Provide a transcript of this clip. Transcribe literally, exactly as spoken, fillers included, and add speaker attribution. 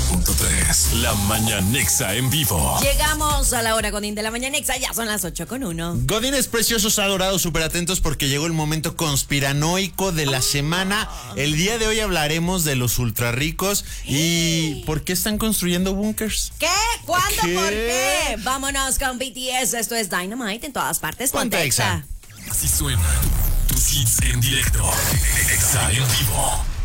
Speaker 1: punto tres. La Mañanexa en vivo.
Speaker 2: Llegamos a la hora Godín de la Mañanexa, ya son las ocho con uno.
Speaker 3: Godines preciosos, adorados, súper atentos porque llegó el momento conspiranoico de la semana. El día de hoy hablaremos de los ultra ricos y por qué están construyendo búnkers.
Speaker 2: ¿Qué? ¿Cuándo?
Speaker 3: ¿Qué?
Speaker 2: ¿Por qué? Vámonos con B T S. Esto es Dynamite en todas partes.
Speaker 3: Ponte
Speaker 2: Ponte
Speaker 3: Exa.
Speaker 2: Exa.
Speaker 1: Así suena tus hits en directo. Exa en vivo.